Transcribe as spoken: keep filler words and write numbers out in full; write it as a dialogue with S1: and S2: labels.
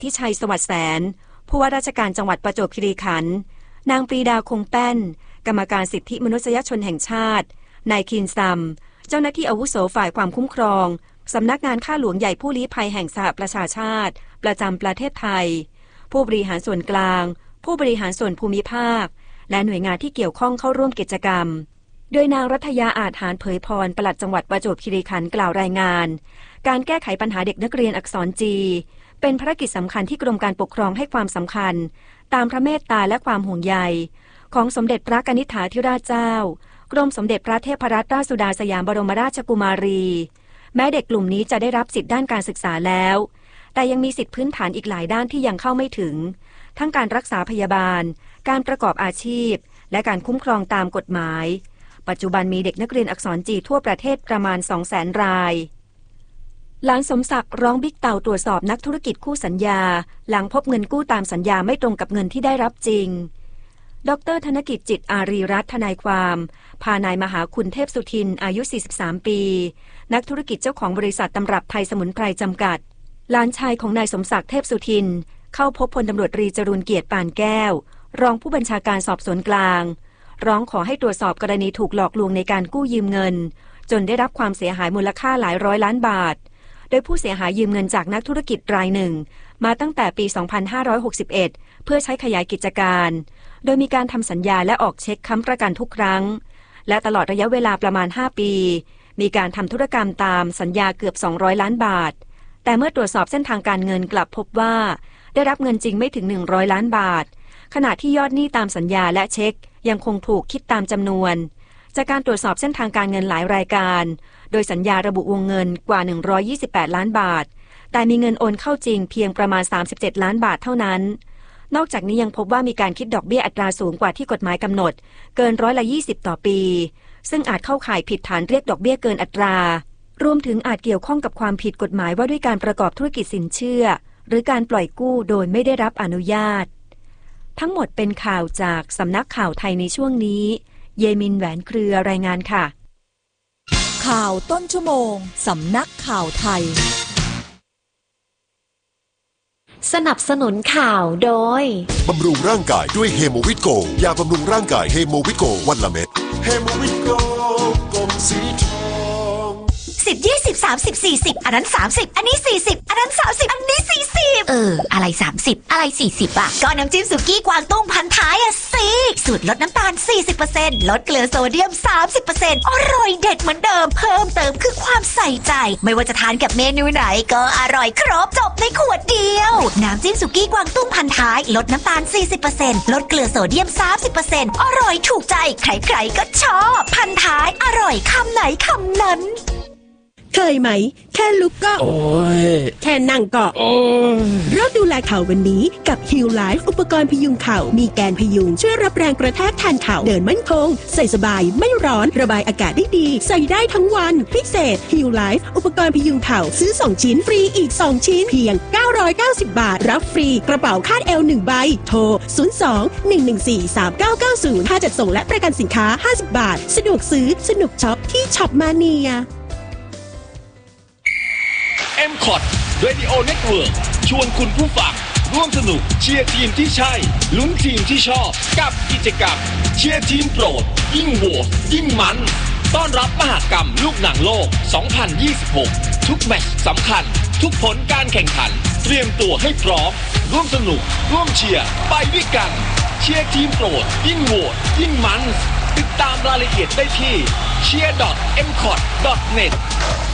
S1: ธิชัยสวัสดิ์แสนผู้ว่าราชการจังหวัดประจวบคีรีขันธ์นางปรีดาคงแป้นกรรมการสิทธิมนุษยชนแห่งชาตินายคินซัมเจ้าหน้าที่อาวุโสฝ่ายความคุ้มครองสำนักงานข้าหลวงใหญ่ผู้ลี้ภัยแห่งสหประชาชาติประจำประเทศไทยผู้บริหารส่วนกลางผู้บริหารส่วนภูมิภาคและหน่วยงานที่เกี่ยวข้องเข้าร่วมกิจกรรมโดยนางรัตยาอาจหารเผยพรปลัดจังหวัดประจวบคีรีขันธ์กล่าวรายงานการแก้ไขปัญหาเด็กนักเรียนอักษรจีเป็นภารกิจสำคัญที่กรมการปกครองให้ความสำคัญตามพระเมตตาและความห่วงใยของสมเด็จพระกนิษฐาธิราชเจ้ากรมสมเด็จพระเทพรัตนราชสุดาสยามบรมราชกุมารีแม้เด็กกลุ่มนี้จะได้รับสิทธิด้านการศึกษาแล้วแต่ยังมีสิทธิพื้นฐานอีกหลายด้านที่ยังเข้าไม่ถึงทั้งการรักษาพยาบาลการประกอบอาชีพและการคุ้มครองตามกฎหมายปัจจุบันมีเด็กนักเรียนอักษรจีทั่วประเทศประมาณ สองแสน รายหลานสมศักดิ์ร้องบิ๊กเต่าตรวจสอบนักธุรกิจคู่สัญญาหลังพบเงินกู้ตามสัญญาไม่ตรงกับเงินที่ได้รับจริงดร.ธนกิจจิตอารีรัตน์ทนายความพานายมหาคุณเทพสุทินอายุ สี่สิบสาม ปีนักธุรกิจเจ้าของบริษัทตำรับไทยสมุนไพรจำกัดหลานชายของนายสมศักดิ์เทพสุทินเข้าพบพลตำรวจตรีจรูญเกียรติปานแก้วรองผู้บัญชาการสอบสวนกลางร้องขอให้ตรวจสอบกรณีถูกหลอกลวงในการกู้ยืมเงินจนได้รับความเสียหายมูลค่าหลายร้อยล้านบาทโดยผู้เสียหายยืมเงินจากนักธุรกิจรายหนึ่งมาตั้งแต่ปี สองพันห้าร้อยหกสิบเอ็ด เพื่อใช้ขยายกิจการโดยมีการทำสัญญาและออกเช็คค้ำประกันทุกครั้งและตลอดระยะเวลาประมาณ ห้า ปีมีการทำธุรกรรมตามสัญญาเกือบ สองร้อย ล้านบาทแต่เมื่อตรวจสอบเส้นทางการเงินกลับพบว่าได้รับเงินจริงไม่ถึง หนึ่งร้อย ล้านบาทขณะที่ยอดหนี้ตามสัญญาและเช็คยังคงถูกคิดตามจำนวนจากการตรวจสอบเส้นทางการเงินหลายรายการโดยสัญญาระบุวงเงินกว่าหนึ่งร้อยยี่สิบแปดล้านบาทแต่มีเงินโอนเข้าจริงเพียงประมาณสามสิบเจ็ดล้านบาทเท่านั้นนอกจากนี้ยังพบว่ามีการคิดดอกเบี้ยอัตราสูงกว่าที่กฎหมายกำหนดเกินร้อยละยี่สิบต่อปีซึ่งอาจเข้าข่ายผิดฐานเรียกดอกเบี้ยเกินอัตรารวมถึงอาจเกี่ยวข้องกับความผิดกฎหมายว่าด้วยการประกอบธุรกิจสินเชื่อหรือการปล่อยกู้โดยไม่ได้รับอนุญาตทั้งหมดเป็นข่าวจากสำนักข่าวไทยในช่วงนี้เยมินแหวนเครือรายงานค่ะ
S2: ข่าวต้นชั่วโมงสำนักข่าวไทย
S3: สนับสนุนข่าวโดย
S4: บำรุงร่างกายด้วยเฮโมวิตโกยาบำรุงร่างกายเฮโมวิตโกวันละเม็ดเฮโมวิตโกกลมสีทอง
S5: สิบ ยี่สิบ สามสิบ สี่สิบอันนั้นสามสิบอันนี้สี่สิบอันนั้นสามสิบอันนี้สี่สิบเอออะไรสามสิบอะไรสี่สิบอ่ะก็น้ำจิ้มสุกี้กวางตุ้งพันท้ายอ่ะสิสูตรลดน้ำตาล สี่สิบเปอร์เซ็นต์ ลดเกลือโซเดียม สามสิบเปอร์เซ็นต์ อร่อยเด็ดเหมือนเดิมเพิ่มเติมคือความใส่ใจไม่ว่าจะทานกับเมนูไหนก็อร่อยครบจบในขวดเดียวน้ำจิ้มสุกี้กวางตุ้งพันท้ายลดน้ำตาล สี่สิบเปอร์เซ็นต์ ลดเกลือโซเดียม สามสิบเปอร์เซ็นต์ อร่อยถูกใจใครๆก็ชอบพันท้ายอร่อยคำไหนคำนั้น
S6: เคยไหมแค่ลุกก็โอ้ยแค่นั่งก็โอ้ยเริ่มดูแลเข่าวันนี้กับ Heal Life อุปกรณ์พยุงเข่ามีแกนพยุงช่วยรับแรงกระแทกแทนเข่าเดินมั่นคงใส่สบายไม่ร้อนระบายอากาศได้ดีใส่ได้ทั้งวันพิเศษ Heal Life อุปกรณ์พยุงเข่าซื้อสองชิ้นฟรีอีกสองชิ้นเพียงเก้าร้อยเก้าสิบบาทรับฟรีกระเป๋าคาดเอวหนึ่งใบโทรศูนย์ สอง หนึ่ง หนึ่ง สี่ สาม เก้า เก้า ศูนย์ค่าจัดส่งและประกันสินค้าห้าสิบบาทสะดวกซื้อสนุกช็อปที่ช็อปมาเนีย
S7: เอ็ม คอท Radio Network ชวนคุณผู้ฟังร่วมสนุกเชียร์ทีมที่ใช่ลุ้นทีมที่ชอบกับกิจกรรมเชียร์ทีมโปรดยิ่งโหวตยิ่งมันต้อนรับมหกรรมลูกหนังโลก สองพันยี่สิบหก ทุกแมตช์สำคัญทุกผลการแข่งขันเตรียมตัวให้พร้อมร่วมสนุกร่วมเชียร์ไปด้วยกันเชียร์ทีมโปรดยิ่งโหวตยิ่งมันติดตามรายละเอียดได้ที่ เชียร์ ดอท เอ็ม คอท ดอท เน็ต